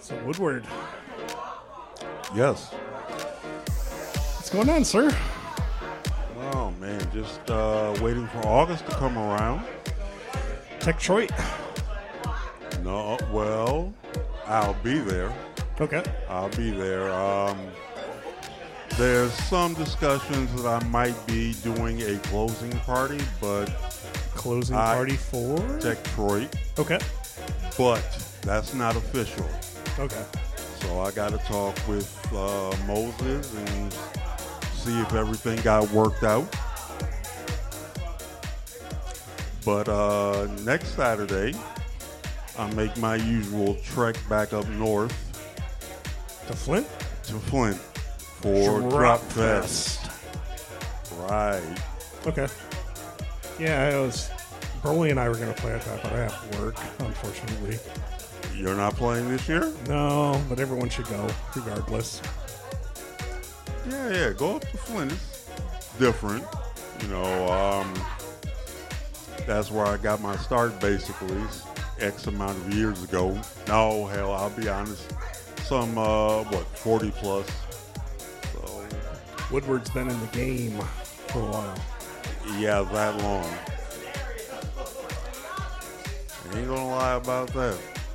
So Woodward, Yes. what's going on, sir? Oh, man, just waiting for August to come around. Detroit. No, well, I'll be there. Okay. I'll be there. There's some discussions that I might be doing a closing party, but Closing party for? Detroit, Okay. but that's not official. Okay. So I got to talk with Moses and see if everything got worked out. But next Saturday, I make my usual trek back up north To Flint? to Flint for Drop Fest. Right. Okay. Yeah, it was. Broly and I were going to play at that, but I have work, unfortunately. You're not playing this year? No, but everyone should go, regardless. Yeah, go up to Flint. It's different. You know, that's where I got my start, basically, X amount of years ago. No, hell, I'll be honest, some, 40 plus. So, Woodward's been in the game for a while. yeah, that long. Ain't gonna lie about that.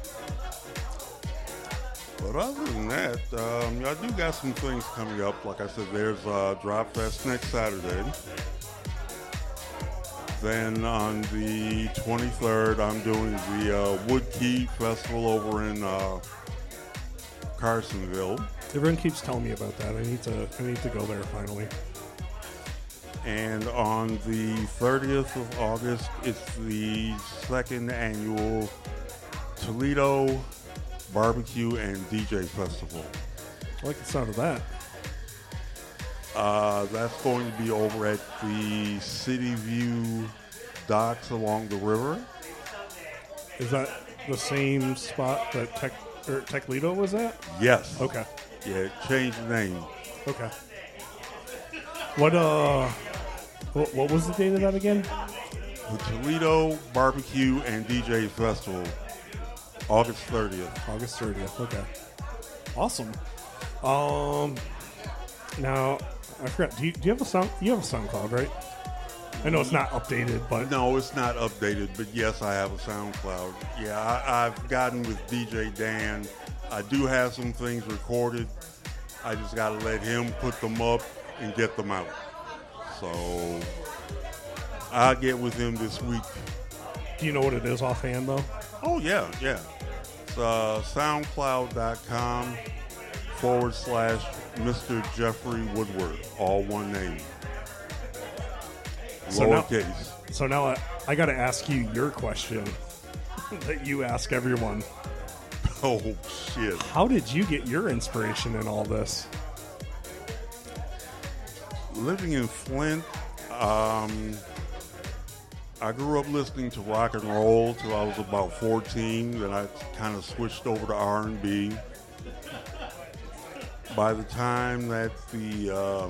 But other than that, I do got some things coming up. Like I said, there's Drop Fest next Saturday. Then on the 23rd, I'm doing the Wood Key Festival over in Carsonville. Everyone keeps telling me about that. I need to go there finally. And on the 30th of August, it's the second annual Toledo Barbecue and DJ Festival. I like the sound of that. That's going to be over at the City View docks along the river. Is that the same spot that Techledo was at? Yes. Okay. Yeah, it changed the name. Okay. What was the date of that again? The Toledo Barbecue and DJ Festival, August 30th. August 30th. Okay. Awesome. Now I forgot. Do you have a sound? You have a SoundCloud, right? I know it's not updated, but No, it's not updated, but yes, I have a SoundCloud. Yeah, I've gotten with DJ Dan. I do have some things recorded. I just got to let him put them up and get them out. So I'll get with him this week. do you know what it is offhand though? Oh, yeah. It's soundcloud.com /Mr. Jeffrey Woodward, all one name. Lowercase. So now I got to ask you your question that you ask everyone. Oh, shit. How did you get your inspiration in all this? Living in Flint, I grew up listening to rock and roll till I was about 14. Then I kind of switched over to R&B. By the time that the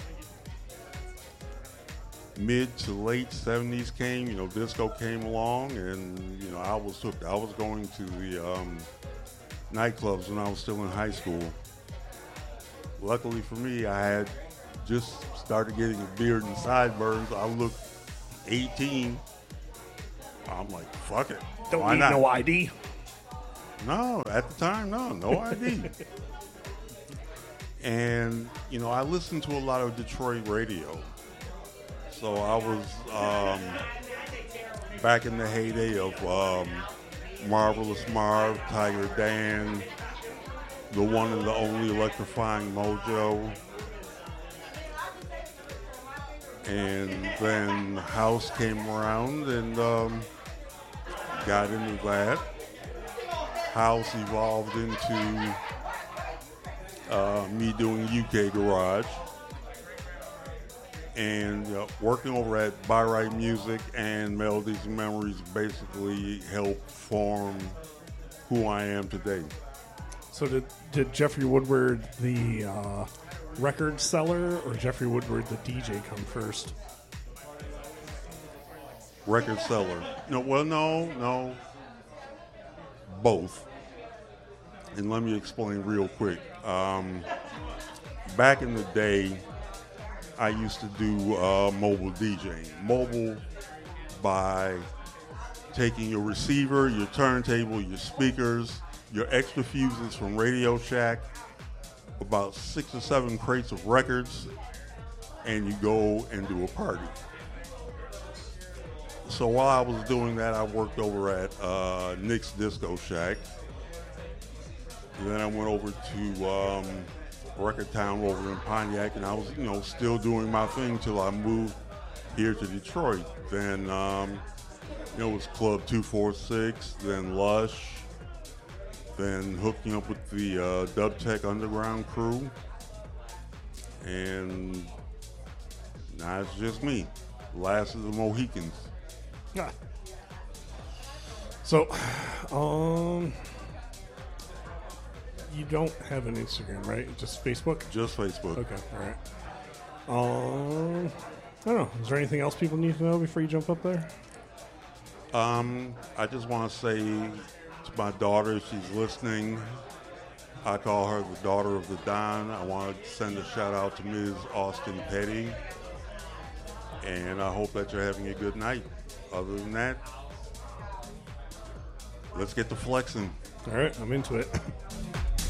mid to late 70s came, disco came along, and, I was hooked. I was going to the nightclubs when I was still in high school. Luckily for me, I had just started getting a beard and sideburns. I looked 18. I'm like, fuck it. Don't Why need not? no ID. No, at the time, no ID. And, I listened to a lot of Detroit radio. So I was back in the heyday of Marvelous Marv, Tiger Dan, the one and the only Electrifying Mojo. And then House came around and got into that. House evolved into me doing UK Garage. And working over at Buy Right Music and Melodies and Memories basically helped form who I am today. So did Jeffrey Woodward, the record seller, or Jeffrey Woodward, the DJ, come first? Record seller. No. Both. And let me explain real quick. Back in the day, I used to do mobile DJing. Mobile by taking your receiver, your turntable, your speakers, your extra fuses from Radio Shack, about 6 or 7 crates of records, and you go and do a party. So while I was doing that, I worked over at Nick's Disco Shack. And then I went over to Record Town over in Pontiac, and I was, still doing my thing till I moved here to Detroit. Then, it was Club 246, then Lush, then hooking up with the Dub Tech Underground crew, and now it's just me, last of the Mohicans. Yeah. So, you don't have an Instagram, right? Just Facebook? Just Facebook. Okay, all right. I don't know. Is there anything else people need to know before you jump up there? I just want to say to my daughter, she's listening. I call her the daughter of the Don. I want to send a shout out to Ms. Austin Petty. And I hope that you're having a good night. Other than that, let's get to flexing. All right, I'm into it.